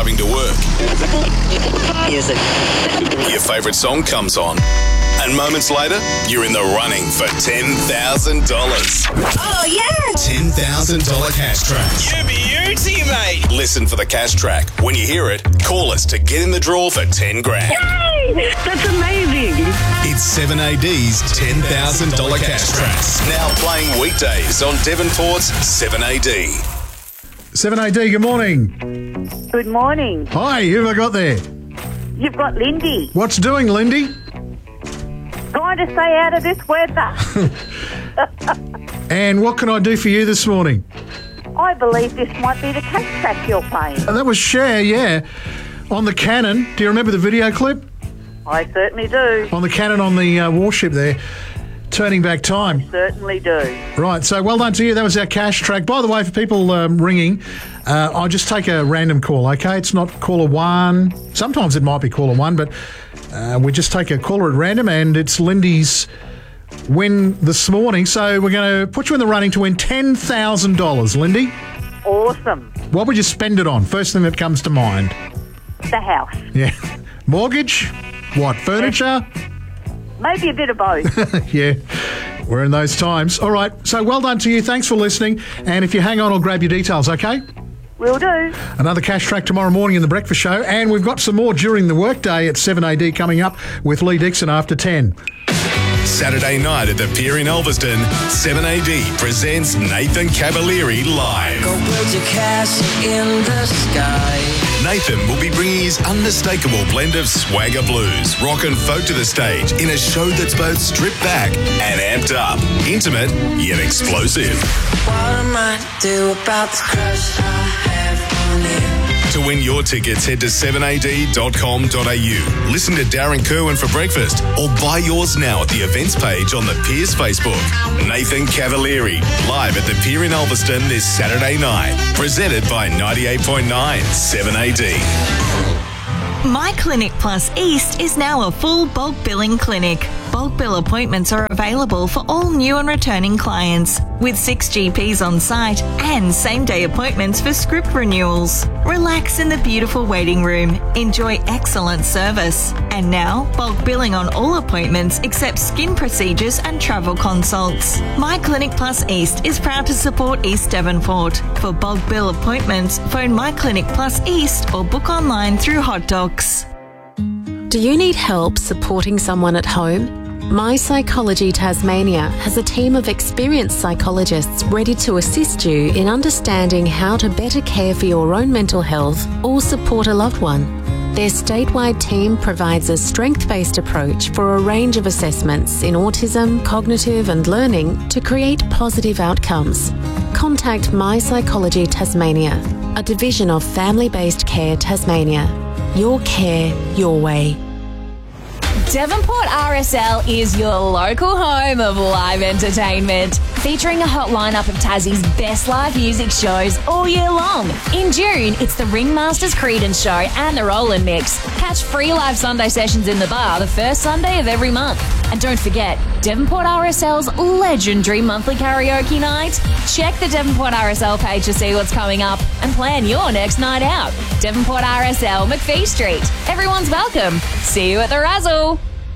driving to work. Music. Your favourite song comes on. And moments later, you're in the running for $10,000. Oh, yeah! $10,000 cash track. You beauty, mate. Listen for the cash track. When you hear it, call us to get in the draw for 10 grand. Yay! That's amazing. It's 7AD's $10,000 cash track. Now playing weekdays on Devonport's 7AD. 7AD, good morning. Good morning. Hi, who have I got there? You've got Lindy. What's doing, Lindy? Trying to stay out of this weather. And what can I do for you this morning? I believe this might be the cash track you're playing. That was Cher, yeah. On the Cannon. Do you remember the video clip? I certainly do. On the Cannon on the warship there. Turning back time. Certainly do. Right, so well done to you. That was our cash track. By the way, for people ringing, I'll just take a random call, okay? It's not caller one. Sometimes it might be caller one, but we just take a caller at random, and it's Lindy's win this morning. So we're going to put you in the running to win $10,000, Lindy. Awesome. What would you spend it on? First thing that comes to mind. The house. Yeah. Mortgage? What, furniture? Maybe a bit of both. Yeah, we're in those times. All right, so well done to you. Thanks for listening. And if you hang on, I'll grab your details, okay? Will do. Another cash track tomorrow morning in the breakfast show. And we've got some more during the workday at 7AD coming up with Lee Dixon after 10. Saturday night at the Pier in Elverston, 7AD presents Nathan Cavalieri live. Go build your castle in the sky. Nathan will be bringing his unmistakable blend of swagger blues, rock and folk to the stage in a show that's both stripped back and amped up. Intimate, yet explosive. What am I to do about this crush I have on you? To win your tickets, head to 7ad.com.au. Listen to Darren Kerwin for breakfast or buy yours now at the events page on the Pier's Facebook. Nathan Cavalieri, live at the Pier in Elverston this Saturday night. Presented by 98.9 7AD. My Clinic Plus East is now a full bulk billing clinic. Bulk bill appointments are available for all new and returning clients, with 6 GPs on site and same-day appointments for script renewals. Relax in the beautiful waiting room. Enjoy excellent service. And now, bulk billing on all appointments except skin procedures and travel consults. My Clinic Plus East is proud to support East Devonport. For bulk bill appointments, phone My Clinic Plus East or book online through Hot Docs. Do you need help supporting someone at home? My Psychology Tasmania has a team of experienced psychologists ready to assist you in understanding how to better care for your own mental health or support a loved one. Their statewide team provides a strength-based approach for a range of assessments in autism, cognitive and learning to create positive outcomes. Contact My Psychology Tasmania, a division of Family-Based Care Tasmania. Your care, your way. Devonport RSL is your local home of live entertainment, featuring a hot lineup of Tassie's best live music shows all year long. In June, it's the Ringmasters Creedence Show and the Roland Mix. Catch free live Sunday sessions in the bar the first Sunday of every month. And don't forget, Devonport RSL's legendary monthly karaoke night. Check the Devonport RSL page to see what's coming up and plan your next night out. Devonport RSL, McPhee Street. Everyone's welcome. See you at the Razzle.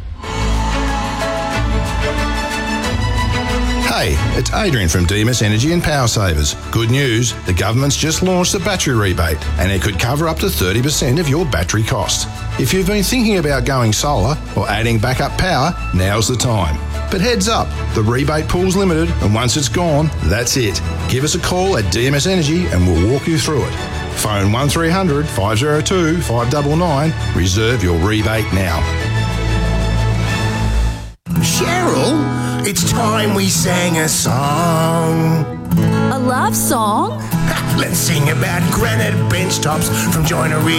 Hey, it's Adrian from Demus Energy and Power Savers. Good news, the government's just launched a battery rebate and it could cover up to 30% of your battery cost. If you've been thinking about going solar or adding backup power, now's the time. But heads up, the rebate pool's limited and once it's gone, that's it. Give us a call at DMS Energy and we'll walk you through it. Phone 1300 502 599. Reserve your rebate now. Cheryl, it's time we sang a song. A love song? Let's sing about granite bench tops from Joinery